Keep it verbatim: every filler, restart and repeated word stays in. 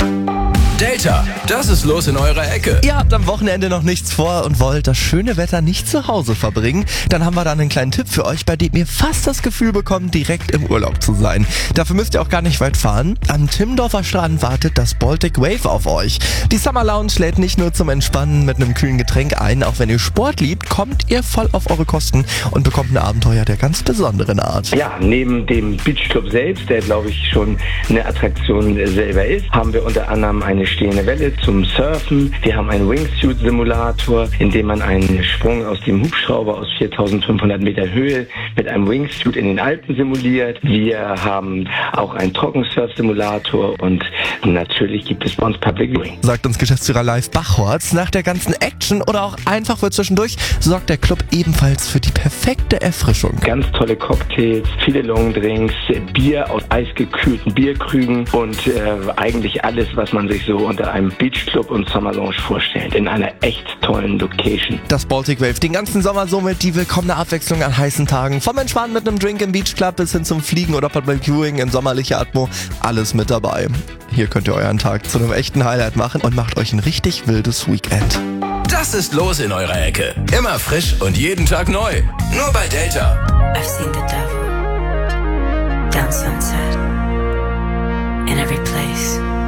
Delta, das ist los in eurer Ecke. Ihr habt am Wochenende noch nichts vor und wollt das schöne Wetter nicht zu Hause verbringen? Dann haben wir da einen kleinen Tipp für euch, bei dem ihr fast das Gefühl bekommt, direkt im Urlaub zu sein. Dafür müsst ihr auch gar nicht weit fahren. Am Timmendorfer Strand wartet das Baltic Wave auf euch. Die Summer Lounge lädt nicht nur zum Entspannen mit einem kühlen Getränk ein, auch wenn ihr Sport liebt, kommt ihr voll auf eure Kosten und bekommt ein Abenteuer der ganz besonderen Art. Ja, neben dem Beachclub selbst, der glaube ich schon eine Attraktion selber ist, haben wir unter anderem eine stehende Welle zum Surfen. Wir haben einen Wingsuit-Simulator, in dem man einen Sprung aus dem Hubschrauber aus viertausendfünfhundert Meter Höhe mit einem Wingsuit in den Alpen simuliert. Wir haben auch einen Trockensurf-Simulator und natürlich gibt es bei uns Public Viewing. Sagt uns Geschäftsführer Live Bachholz. Nach der ganzen Action oder auch einfach für zwischendurch sorgt der Club ebenfalls für die perfekte Erfrischung. Ganz tolle Cocktails, viele Longdrinks, Bier aus eisgekühlten Bierkrügen und äh, eigentlich alles, was man sich so unter einem Beachclub und Summer Lounge vorstellt. In einer echt tollen Location. Das Baltic Wave, den ganzen Sommer somit die willkommene Abwechslung an heißen Tagen. Vom Entspannen mit einem Drink im Beachclub bis hin zum Fliegen oder Public Viewing in sommerlicher Atmo. Alles mit dabei. Hier könnt ihr euren Tag zu einem echten Highlight machen und macht euch ein richtig wildes Weekend. Das ist los in eurer Ecke. Immer frisch und jeden Tag neu. Nur bei Delta. I've seen the devil down sunset in every place.